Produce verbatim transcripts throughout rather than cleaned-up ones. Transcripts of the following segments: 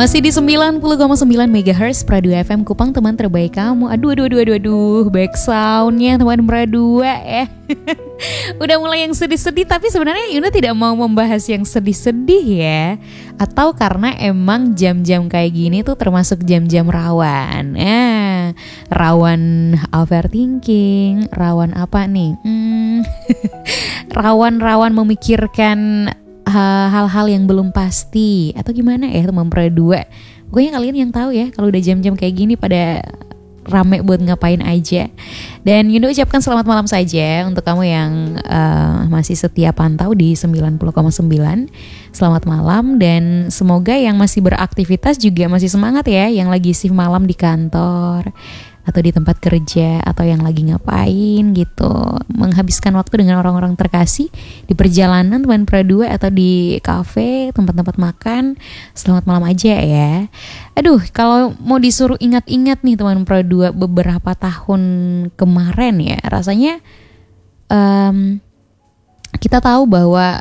Masih di sembilan puluh koma sembilan megahertz Pradua F M Kupang, teman terbaik kamu. Aduh, aduh, aduh, aduh, aduh. Back soundnya teman Pradua ya. Udah mulai yang sedih-sedih, tapi sebenarnya Yuna tidak mau membahas yang sedih-sedih ya. Atau karena emang jam-jam kayak gini tuh termasuk jam-jam rawan. Eh, rawan overthinking, rawan apa nih? Hmm, rawan-rawan memikirkan hal-hal yang belum pasti atau gimana ya teman Pradua. Pokoknya kalian yang tahu ya kalau udah jam-jam kayak gini pada rame buat ngapain aja. Dan Yunda ucapkan selamat malam saja untuk kamu yang uh, masih setia pantau di sembilan puluh koma sembilan. Selamat malam, dan semoga yang masih beraktivitas juga masih semangat ya, yang lagi shift malam di kantor atau di tempat kerja, atau yang lagi ngapain gitu, menghabiskan waktu dengan orang-orang terkasih di perjalanan teman Pradua atau di kafe, tempat-tempat makan. Selamat malam aja ya. Aduh, kalau mau disuruh ingat-ingat nih teman Pradua beberapa tahun kemarin ya, rasanya um, kita tahu bahwa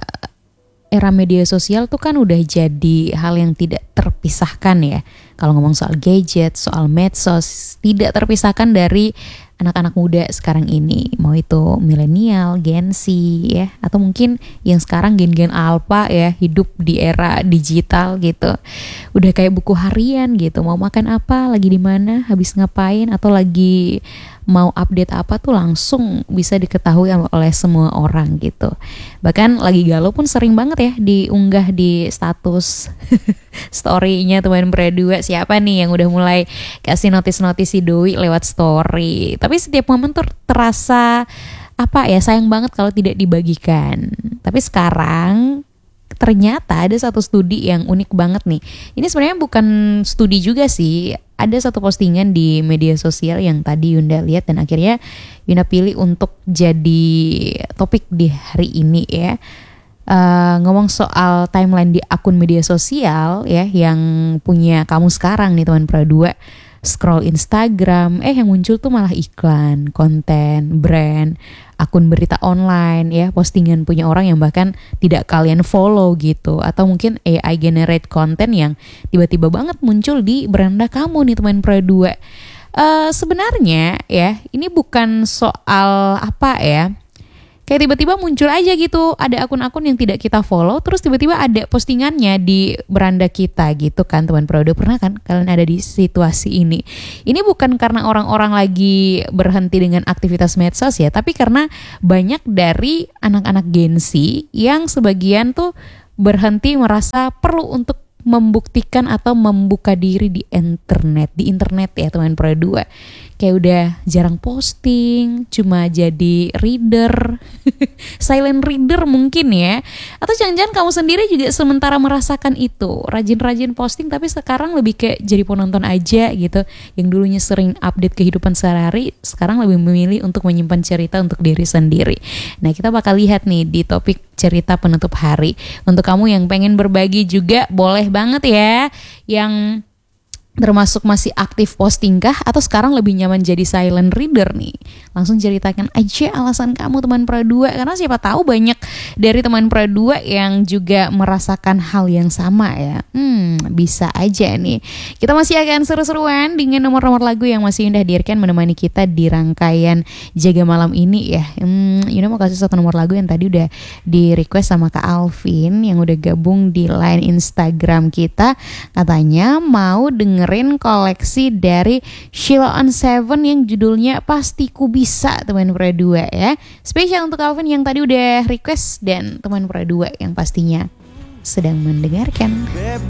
era media sosial tuh kan udah jadi hal yang tidak terpisahkan ya. Kalau ngomong soal gadget, soal medsos, tidak terpisahkan dari anak-anak muda sekarang ini. Mau itu milenial, Gen Z ya, atau mungkin yang sekarang gen-gen alpha ya, hidup di era digital gitu. Udah kayak buku harian gitu, mau makan apa, lagi di mana, habis ngapain, atau lagi mau update apa tuh langsung bisa diketahui oleh semua orang gitu. Bahkan lagi galau pun sering banget ya diunggah di status story-nya teman Pradua. Siapa nih yang udah mulai kasih notis-notis si Doi lewat story. Tapi setiap momen tuh terasa apa ya, sayang banget kalau tidak dibagikan. Tapi sekarang ternyata ada satu studi yang unik banget nih. Ini sebenarnya bukan studi juga sih. Ada satu postingan di media sosial yang tadi Yunda lihat dan akhirnya Yunda pilih untuk jadi topik di hari ini ya. Uh, ngomong soal timeline di akun media sosial ya, yang punya kamu sekarang nih teman Pradua. Scroll Instagram, eh yang muncul tuh malah iklan, konten, brand, akun berita online ya, postingan punya orang yang bahkan tidak kalian follow gitu, atau mungkin A I generate konten yang tiba-tiba banget muncul di beranda kamu nih teman Pradua. Uh, sebenarnya ya ini bukan soal apa ya, kayak tiba-tiba muncul aja gitu, ada akun-akun yang tidak kita follow, terus tiba-tiba ada postingannya di beranda kita gitu kan teman Pradua. Pernah kan kalian ada di situasi ini? Ini bukan karena orang-orang lagi berhenti dengan aktivitas medsos ya, tapi karena banyak dari anak-anak Gen Z yang sebagian tuh berhenti merasa perlu untuk membuktikan atau membuka diri di internet, di internet ya teman Pradua. Kayak udah jarang posting, cuma jadi reader, silent reader mungkin ya. Atau jangan-jangan kamu sendiri juga sementara merasakan itu, rajin-rajin posting tapi sekarang lebih kayak jadi penonton aja gitu. Yang dulunya sering update kehidupan sehari-hari, sekarang lebih memilih untuk menyimpan cerita untuk diri sendiri. Nah, kita bakal lihat nih di topik cerita penutup hari. Untuk kamu yang pengen berbagi juga boleh banget ya, yang termasuk masih aktif posting kah, atau sekarang lebih nyaman jadi silent reader nih. Langsung ceritakan aja alasan kamu teman Pradua, karena siapa tahu banyak dari teman Pradua yang juga merasakan hal yang sama ya. Hmm, bisa aja nih. Kita masih akan seru-seruan dengan nomor-nomor lagu yang masih Yunda hadirkan menemani kita di rangkaian Jaga Malam ini ya. Hmm, Yunda mau kasih satu nomor lagu yang tadi udah di request sama Kak Alvin yang udah gabung di line Instagram kita. Katanya mau denger dengerin koleksi dari Sheila on Seven yang judulnya Pasti Ku Bisa teman Pradua ya. Spesial untuk Alvin yang tadi udah request dan teman Pradua yang pastinya sedang mendengarkan.